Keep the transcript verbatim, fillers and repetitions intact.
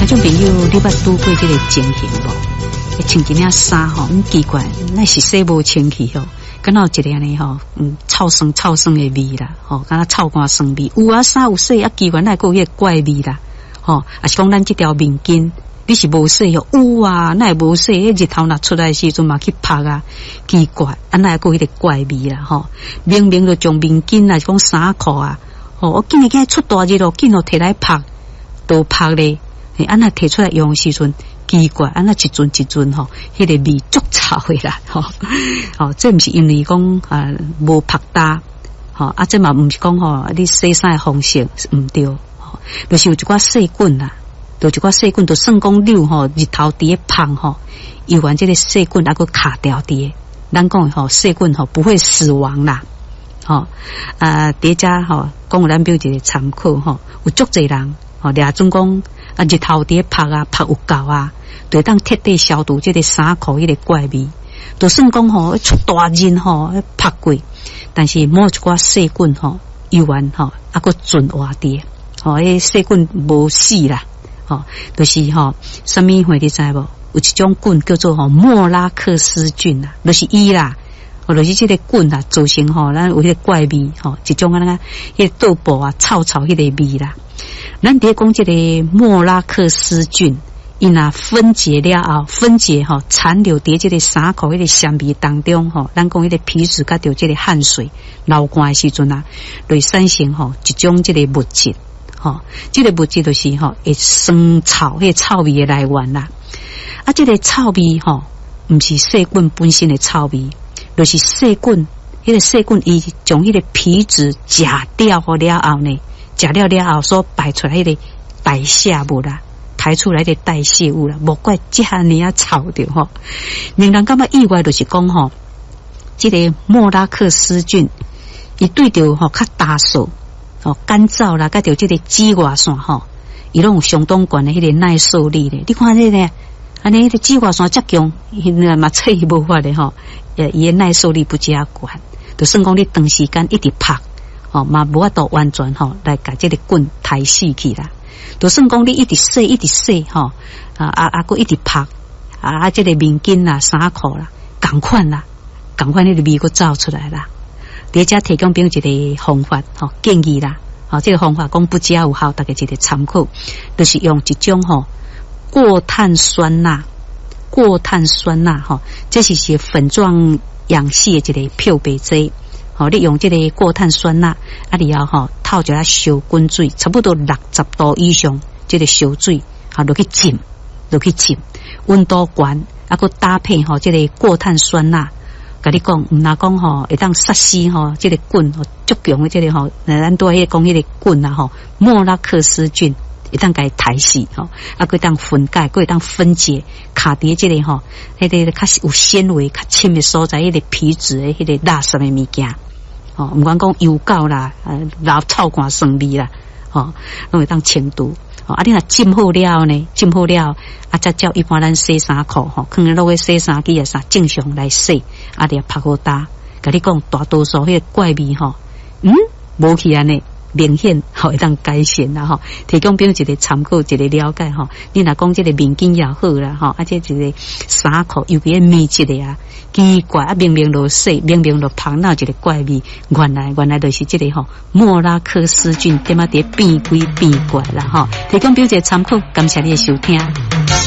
众朋友，你捌拄过这个情形无？穿一领衫吼，很奇怪，那是洗无清气吼，敢若有一个安尼吼，嗯，臭酸臭酸的味啦，吼，敢若臭干酸味。有啊，衫有洗啊，奇怪，那个有迄个怪味啦，吼，啊是讲咱这条面巾，你是无洗哟？有啊，那无洗，迄日头若出来的时阵嘛去拍啊，奇怪，啊那个有迄个怪味啦，吼，明明就将面巾啊，是讲衫裤啊，吼，我今日今日出大日咯，紧咯摕来拍，都拍咧。安那摕出来用的时阵，奇怪，安那一阵一阵吼，迄个味足臭的啦，吼，哦，这毋是因为讲啊无拍搭，吼，啊，这嘛毋是讲吼，你洗衫的方式毋对，吼，就是有一寡细菌啦，就一寡细菌，就算讲你有吼日头伫咧芳吼，有完这个细菌还佫卡掉伫，咱讲吼细菌吼不会死亡啦，吼，啊，伫遮吼讲有咱表一个参考吼，有足侪人吼，掠准讲。啊，日头伫拍啊，拍有够啊，就当彻底消除这个衫裤迄个怪味。就算讲吼出大日吼拍过，但是某一寡细菌吼，依然吼啊个存活伫，吼，迄细菌无死啦，吼，就是吼什么话你知无？有一种菌叫做吼莫拉克斯菌啊，就是伊啦。哦，就是这个菌啊，造成吼咱有迄个怪味吼，一种啊那个迄个豆腐啊臭臭迄个味啦。咱伫讲这个莫拉克斯菌，伊若分解了后，分解吼残留伫这个衫裤迄个纤维当中吼，咱讲迄个皮脂甲着这个汗水流汗的时阵啊，会产生吼一种这个物质，吼，这个物质就是吼会酸臭迄个臭味的来源啦。啊，这个臭味吼，毋是细菌本身的臭味。就是细菌，迄个细菌伊将迄个皮脂食掉了后呢，食了了后所排出来迄个代谢物啦，排出来的代谢物啦，无怪这样尼啊臭着吼。令人感觉意外就是讲吼，这个莫拉克斯菌，伊对着吼较干燥、吼干燥啦，甲着这个紫外线吼，伊拢有相当悬的迄个耐受力咧。你看这个，安尼迄个紫外线遮强，伊嘛测伊无法咧吼。呃，伊的耐受力不加悬，就算讲你长时间一直拍，哦，嘛无法度完全吼来甲这个菌杀死去啦。就算讲你一直洗一直洗吼，啊啊啊，佫一直拍，啊啊，这个面巾啦、衫裤啦，共款啦，共款迄个味佫走出来啦。伫遮提供朋友一个方法吼建议啦，哦，这个方法讲不只有效，大家一个参考，就是用一种吼过碳酸钠。过碳酸钠吼，这是是粉状氧系的一个漂白剂。吼，你用这个过碳酸钠，啊，你要吼透一下烧滚水，差不多六十度以上，这个烧水，啊，落去浸，落去浸，温度高，啊，佮搭配吼这个过碳酸钠，甲你讲，毋若讲吼会当杀死吼这个菌，吼足强的这个吼，咱都迄讲迄个菌啊吼，莫拉克斯菌。一旦给抬死吼，啊，佮当分解，佮当分解，卡伫这个吼，迄个较有纤维、较深的所在，迄个皮质的迄个垃圾的物件，吼，毋管讲油垢啦，呃，老臭汗酸味啦，吼，拢会当清除。哦，啊，你若浸好了呢，浸好了，啊，再照一般咱洗衫裤吼，可能落去洗衫机啊啥正常来洗，啊，你拍好打，甲你讲大多数迄个怪味吼，嗯，无去安尼。明显吼会当改善啦吼，提供朋友一个参考，一个了解吼。你若讲这个面巾也好啦吼，啊这一个衫裤尤其密质的啊，奇怪啊明明都洗，明明都旁闹一个怪味，原来原来就是这个吼莫拉克斯菌点啊伫变鬼变怪啦吼。提供朋友一个参考，感谢你的收听。